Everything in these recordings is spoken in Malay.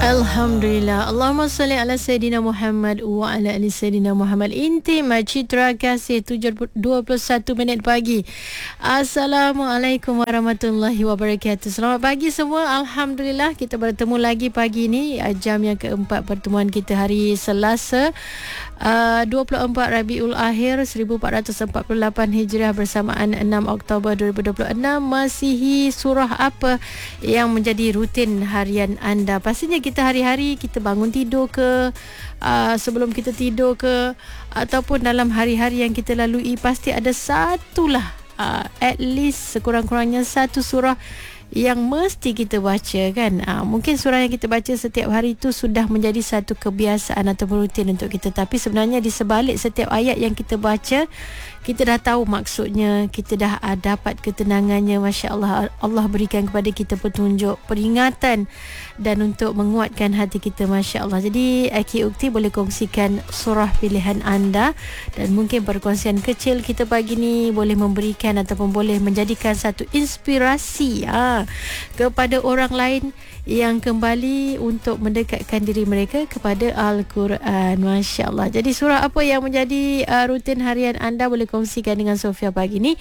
Alhamdulillah. Allahumma salli ala Sayyidina Muhammad wa ala ali Sayyidina Muhammad. Intimate Citra Kasih 7:21 minit pagi. Assalamualaikum warahmatullahi wabarakatuh. Selamat pagi semua. Alhamdulillah kita bertemu lagi pagi ni, jam yang keempat pertemuan kita hari Selasa 24 Rabiul Akhir 1448 Hijriah bersamaan 6 Oktober 2026. Masihi surah apa yang menjadi rutin harian anda? Pastinya kita hari-hari kita bangun tidur ke, sebelum kita tidur ke, ataupun dalam hari-hari yang kita lalui, pasti ada satulah, at least sekurang-kurangnya satu surah yang mesti kita baca kan. Mungkin surah yang kita baca setiap hari itu sudah menjadi satu kebiasaan atau rutin untuk kita, tapi sebenarnya di sebalik setiap ayat yang kita baca, kita dah tahu maksudnya, kita dah dapat ketenangannya. Masya Allah, Allah berikan kepada kita petunjuk, peringatan, dan untuk menguatkan hati kita. Masya Allah. Jadi Aki Ukti boleh kongsikan surah pilihan anda, dan mungkin perkongsian kecil kita pagi ni boleh memberikan ataupun boleh menjadikan satu inspirasi kepada orang lain yang kembali untuk mendekatkan diri mereka kepada Al-Quran. Masya Allah. Jadi surah apa yang menjadi rutin harian anda, boleh kongsikan dengan Sofia pagi ni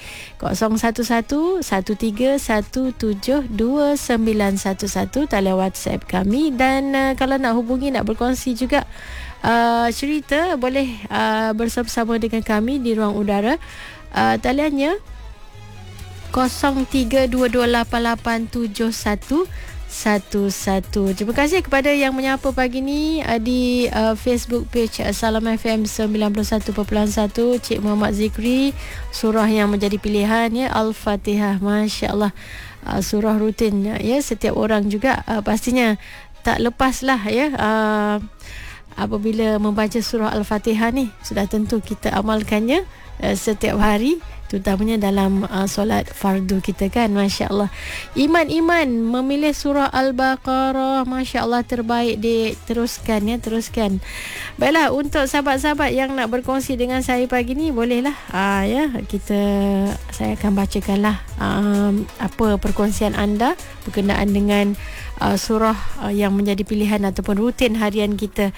0111172911 talian WhatsApp kami. Dan kalau nak hubungi, nak berkongsi juga cerita, boleh bersama-sama dengan kami di ruang udara. Taliannya 0322887111. Terima kasih kepada yang menyapa pagi ni di Facebook page Salam FM 91.1. Cik Muhammad Zikri, surah yang menjadi pilihan ya, Al-Fatihah. Masya Allah, surah rutin ya, setiap orang juga pastinya tak lepaslah ya. Apabila membaca surah Al-Fatihah ni, sudah tentu kita amalkannya setiap hari, terutamanya dalam solat fardu kita kan. Masya Allah. Iman memilih surah Al-Baqarah. Masya Allah, terbaik dek. Teruskan ya, teruskan. Baiklah, untuk sahabat-sahabat yang nak berkongsi dengan saya pagi ni, bolehlah ya, saya akan bacakanlah apa perkongsian anda berkenaan dengan surah yang menjadi pilihan ataupun rutin harian kita.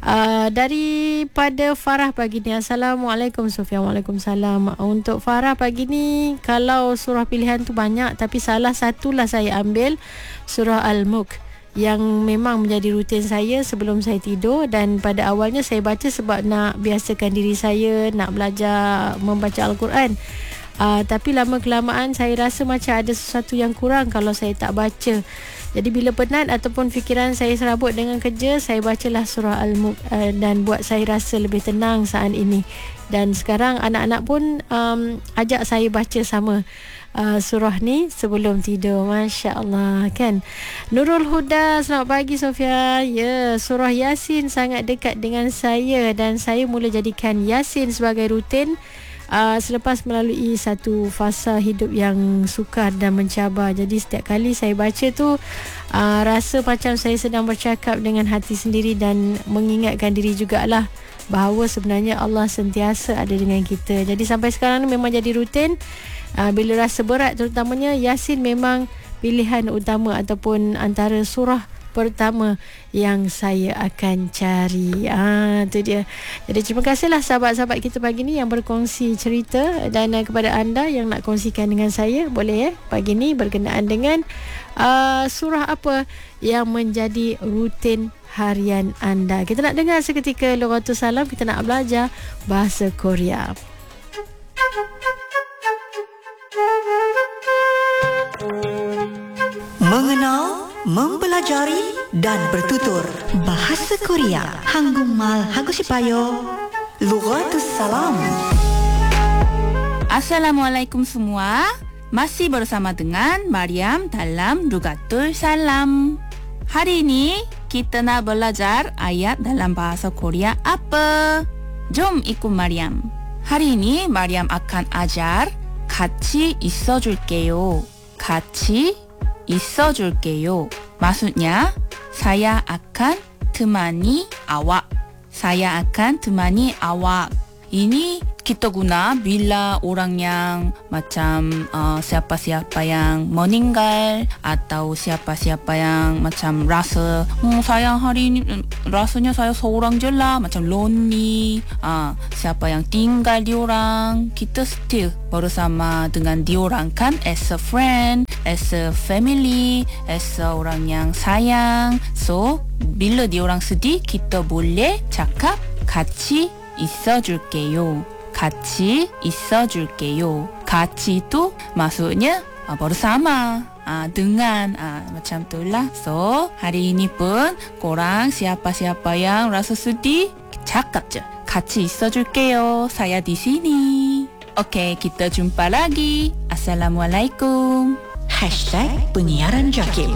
Daripada Farah pagi ni. Assalamualaikum Sofia. Waalaikumsalam. Untuk Farah pagi ni, kalau surah pilihan tu banyak, tapi salah satulah saya ambil surah Al-Mulk yang memang menjadi rutin saya sebelum saya tidur. Dan pada awalnya saya baca sebab nak biasakan diri saya nak belajar membaca Al-Quran. Tapi lama-kelamaan saya rasa macam ada sesuatu yang kurang kalau saya tak baca. Jadi bila penat ataupun fikiran saya serabut dengan kerja, saya bacalah surah Al-Mulk dan buat saya rasa lebih tenang saat ini. Dan sekarang anak-anak pun ajak saya baca sama surah ni sebelum tidur. Masya Allah kan. Nurul Huda, selamat pagi Sofia. Ya, surah Yasin sangat dekat dengan saya, dan saya mula jadikan Yasin sebagai rutin selepas melalui satu fasa hidup yang sukar dan mencabar. Jadi setiap kali saya baca tu, rasa macam saya sedang bercakap dengan hati sendiri dan mengingatkan diri jugalah bahawa sebenarnya Allah sentiasa ada dengan kita. Jadi sampai sekarang ni memang jadi rutin. Bila rasa berat terutamanya, Yasin memang pilihan utama ataupun antara surah pertama yang saya akan cari. Itu dia. Jadi terima kasihlah sahabat-sahabat kita pagi ni yang berkongsi cerita. Dan kepada anda yang nak kongsikan dengan saya, boleh pagi ni berkenaan dengan surah apa yang menjadi rutin harian anda. Kita nak dengar seketika Lughatul Salam. Kita nak belajar bahasa Korea. Mengenal, mempelajari dan bertutur bahasa Korea. 한국말 하고 싶어요. Lughatul Salam. Assalamualaikum semua. Masih bersama dengan Mariam dalam Lughatul Salam. Hari ini kita nak belajar ayat dalam bahasa Korea apa? Jom ikut Mariam. Hari ini Mariam akan ajar 같이 있어줄게요. 같이 있어줄게요. Maksudnya, saya akan temani awak. Saya akan temani awak. ini kita guna bila orang yang macam siapa-siapa yang meninggal atau siapa-siapa yang macam rasa sayang hari ini rasanya saya seorang je lah, macam lonely, siapa yang tinggal diorang, kita still bersama dengan diorang kan, as a friend, as a family, as a orang yang sayang. So bila diorang sedih, kita boleh cakap 같이 있어줄게요. 같이 있어줄게요. 같이 itu maksudnya bersama, dengan, macam itulah. So hari ini pun korang siapa-siapa yang rasa sedih, cakap je 같이 있어줄게요. saya di sini. Okey, kita jumpa lagi. Assalamualaikum. #penyiaran Jakim.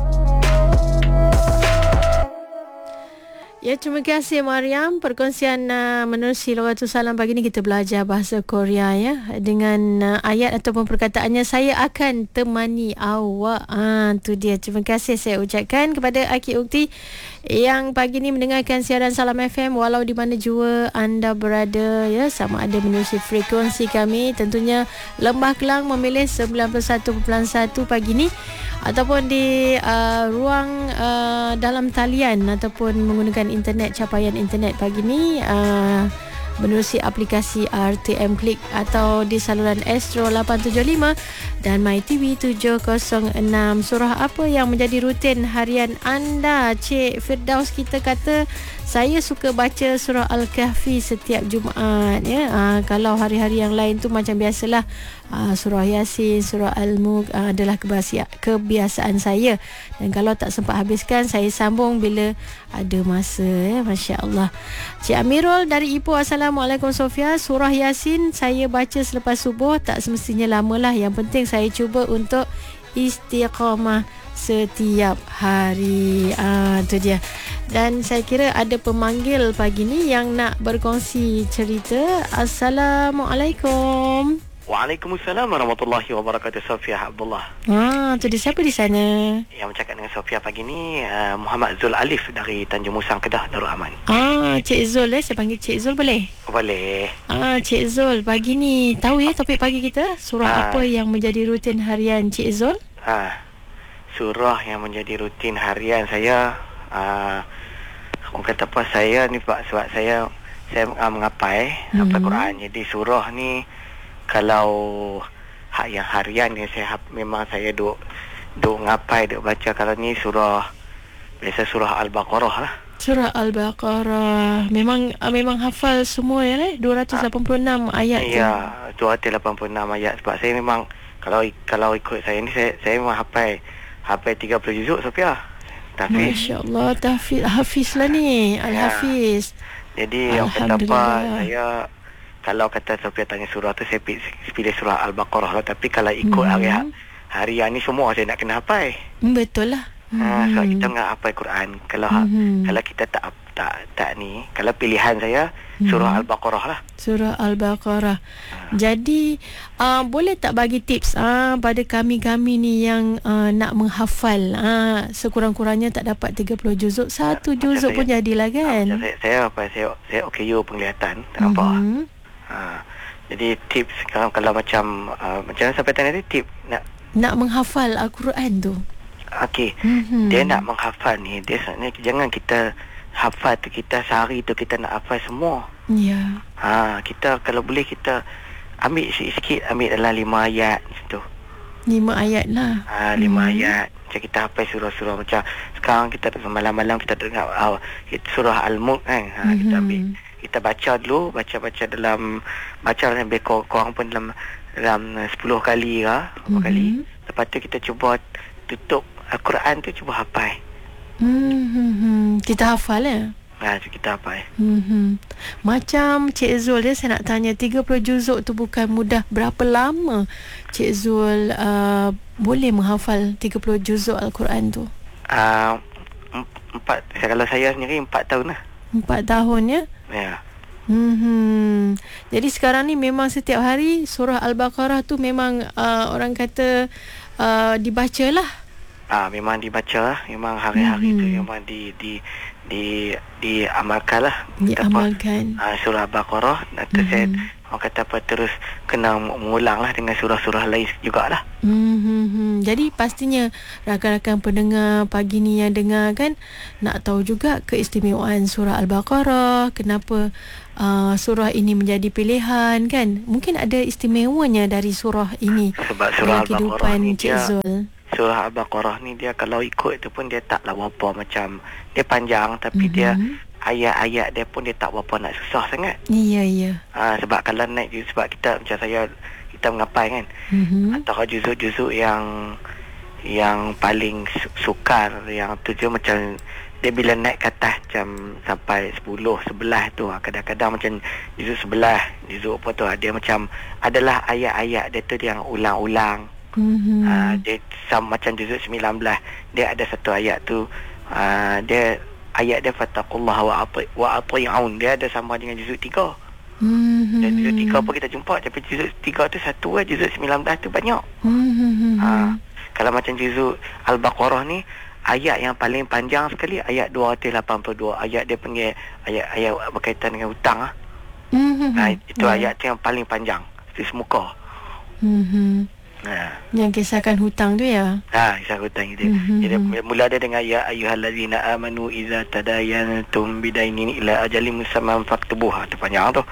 Ya, terima kasih Mariam. Perkongsian menerusi Lughatul Salam pagi ni kita belajar bahasa Korea ya. Dengan ayat ataupun perkataannya, saya akan temani awak. Tu dia. Terima kasih saya ucapkan kepada Aki Ukti yang pagi ni mendengarkan siaran Salam FM walau di mana jua anda berada ya, sama ada menerusi frekuensi kami, tentunya Lembah Kelang memilih 91.1 pagi ni, ataupun di ruang dalam talian ataupun menggunakan internet, capaian internet pagi ni menerusi aplikasi RTM Klik atau di saluran Astro 875 dan MyTV 706. Surah apa yang menjadi rutin harian anda? Cik Firdaus kita kata, saya suka baca surah Al-Kahfi setiap Jumaat ya. Kalau hari-hari yang lain tu macam biasalah, surah Yasin, surah Al-Mulk adalah kebiasaan saya, dan kalau tak sempat habiskan, saya sambung bila ada masa ya. Masya Allah. Cik Amirul dari Ipoh, Assalamualaikum Sofia. Surah Yasin saya baca selepas subuh, tak semestinya lamalah, yang penting saya cuba untuk istiqamah setiap hari. Tu dia. Dan saya kira ada pemanggil pagi ni yang nak berkongsi cerita. Assalamualaikum. Waalaikumsalam warahmatullahi wabarakatuh. Sofia Abdullah. Tu dia, siapa di sana? Yang bercakap dengan Sofia pagi ni Muhammad Zul Alif dari Tanjung Musang, Kedah, Darul Aman. Cik Zul saya panggil Cik Zul boleh? Boleh. Cik Zul pagi ni tahu ya topik pagi kita? Surah apa yang menjadi rutin harian Cik Zul? Surah yang menjadi rutin harian saya, orang kata apa, saya ni sebab saya mengapai hafal Quran. Jadi surah ni kalau yang harian ni memang saya duk ngapai, duk baca. Kalau ni biasa surah Al-Baqarah lah. Surah Al-Baqarah memang hafal semua ya, 286 ayat tu. Ya, 286 ayat. Sebab saya memang kalau ikut saya ni, saya memang hafal 30 juzuk Sofia. Tapi Masya Allah, Hafiz lah ni, Al-Hafiz. Jadi orang kata apa, saya kalau kata Sofia tanya surah tu, saya pilih surah Al-Baqarah lah. Tapi kalau ikut harian ni semua saya nak kena hafal. Betul lah. Sebab kita nak hafal Quran. Kalau kita tak ni, kalau pilihan saya surah Al-Baqarah lah. Surah Al-Baqarah. Jadi boleh tak bagi tips pada kami ni yang nak menghafal, sekurang-kurangnya tak dapat 30 juzuk, satu juzuk pun jadilah kan. Saya OKU penglihatan, tak nampak. Jadi tips kalau macam sampai tanya tadi, tips nak menghafal Al-Quran tu. Okey. Dia nak menghafal ni, dia sebenarnya jangan kita hafal tu, kita sehari tu kita nak hafal semua. Ya. Kita kalau boleh kita ambil sikit-sikit, ambil dalam 5 ayat situ. 5 ayat lah. 5 ayat. Macam kita hafal surah-surah, macam sekarang kita malam-malam kita dengar surah Al-Mulk kan. Kita ambil, kita baca dulu, baca dalam lebih kurang pun dalam 10 kali ke berapa kali. Lepas tu kita cuba tutup Al-Quran tu, cuba hafal. Kita hafal ya? Kita hafal. Macam Cik Zul dia, saya nak tanya, 30 juzuk tu bukan mudah. Berapa lama Cik Zul boleh menghafal 30 juzuk Al-Quran tu? 4, kalau saya sendiri 4 tahun lah. 4 tahun ya? Ya. Jadi sekarang ni memang setiap hari surah Al-Baqarah tu memang orang kata dibacalah. Memang dibaca, memang hari-hari tu memang diamalkan lah. Diamalkan. Surah Al-Baqarah. Nanti saya orang kata apa, terus kena mengulang lah dengan surah-surah lain jugalah. Jadi pastinya rakan-rakan pendengar pagi ni yang dengar kan nak tahu juga keistimewaan surah Al-Baqarah, kenapa surah ini menjadi pilihan kan. Mungkin ada istimewanya dari surah ini. Sebab surah Al-Baqarah ni surah Al-Baqarah ni dia kalau ikut tu pun dia taklah berapa macam dia panjang, tapi dia ayat-ayat dia pun dia tak berapa nak susah sangat. Ya. Sebab kalau naik sebab kita macam kita mengapai kan. Antara juzuk-juzuk yang paling sukar yang tu je macam dia bila naik ke atas macam sampai 10, 11 tu kadang-kadang macam juzuk 11, juzuk apa tu dia macam adalah ayat-ayat dia tu yang ulang-ulang. Dia macam juzuk 19 dia ada satu ayat tu dia ayat dia fattaqullaha wa ati'un, dia ada sama dengan juzuk 3. Dan juzuk 3 pun kita jumpa, tapi juzuk 3 tu satu lah, juzuk 19 tu banyak. Kalau macam juzuk Al-Baqarah ni ayat yang paling panjang sekali ayat 282. Ayat dia panggil ayat berkaitan dengan hutang lah. Itu ayat tu yang paling panjang di semuka. Yang kisahkan hutang tu ya. Kisah hutang itu. Jadi mula dia dengan ya ayyuhallazina amanu idza tadayantum bidainin ila ajalin musamman faktubuh. Itu panjang tu.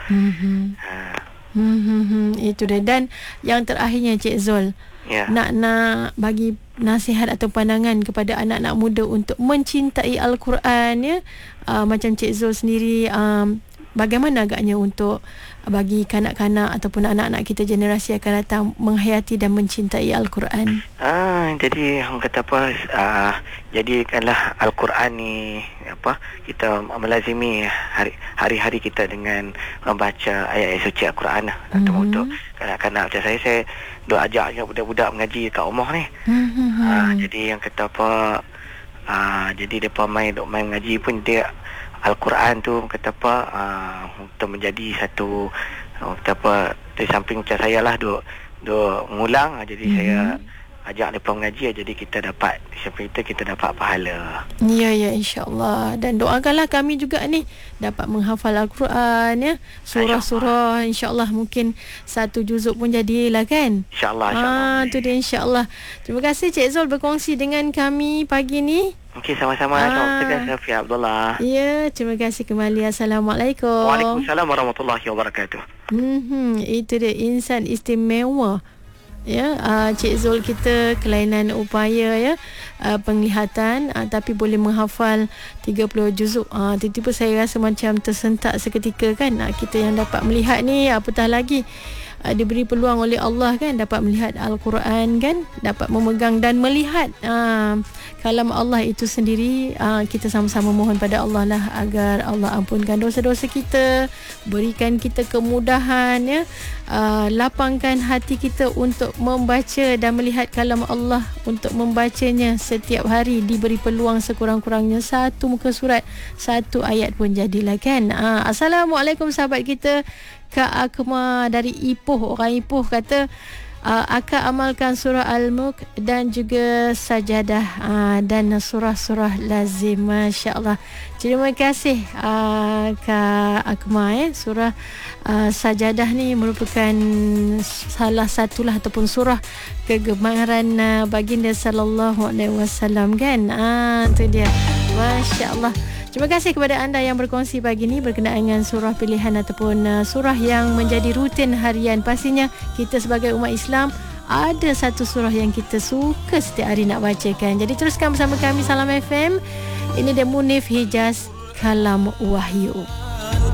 Itu dia. Dan yang terakhirnya Cik Zul, nak bagi nasihat atau pandangan kepada anak-anak muda untuk mencintai Al-Quran ya. Macam Cik Zul sendiri, bagaimana agaknya untuk bagi kanak-kanak ataupun anak-anak kita generasi akan datang menghayati dan mencintai Al-Quran? Jadi orang kata apa, jadikanlah Al-Quran ni kita melazimi hari-hari kita dengan membaca ayat-ayat suci Al-Quran lah. Untuk kanak-kanak macam saya duk ajak budak-budak mengaji kat rumah ni. Jadi yang kata apa, jadi depa main mengaji pun dia Al-Quran tu kata apa untuk menjadi satu kata apa, di samping macam saya lah duk ngulang, jadi saya ajak mereka mengaji, jadi kita dapat seperti itu, kita dapat pahala. Ya insya-Allah. Dan doakanlah kami juga ni dapat menghafal Al-Quran ya, surah-surah insya-Allah, mungkin satu juzuk pun jadilah kan. Insya-Allah. Tu dia insya-Allah. Terima kasih Cik Zul berkongsi dengan kami pagi ni. Okey, sama-sama. Selamat Safia Abdullah. Ya, terima kasih kembali. Assalamualaikum. Waalaikumsalam warahmatullahi wabarakatuh. Itu dia insan istimewa. Ya, Cik Zul kita kelainan upaya ya, penglihatan, tapi boleh menghafal 30 juzuk. Tiba-tiba saya rasa macam tersentak seketika kan. Kita yang dapat melihat ni, apatah lagi diberi peluang oleh Allah kan, dapat melihat Al-Quran kan, dapat memegang dan melihat kalam Allah itu sendiri. Kita sama-sama mohon pada Allah lah agar Allah ampunkan dosa-dosa kita, berikan kita kemudahan ya, lapangkan hati kita untuk membaca dan melihat kalam Allah, untuk membacanya setiap hari, diberi peluang sekurang-kurangnya satu muka surat, satu ayat pun jadilah kan. Assalamualaikum sahabat kita Kak Akma dari Ipoh. Orang Ipoh kata Akak amalkan surah Al-Mulk dan juga Sajadah dan surah-surah lazim. Masya Allah. Terima kasih Kak Akma surah Sajadah ni merupakan salah satulah ataupun surah kegemaran baginda sallallahu alaihi wasallam kan. Itu dia. Masya Allah. Terima kasih kepada anda yang berkongsi pagi ini berkenaan dengan surah pilihan ataupun surah yang menjadi rutin harian. Pastinya kita sebagai umat Islam ada satu surah yang kita suka setiap hari nak bacakan. Jadi teruskan bersama kami Salam FM. Ini dia Munif Hijaz, Kalam Wahyu.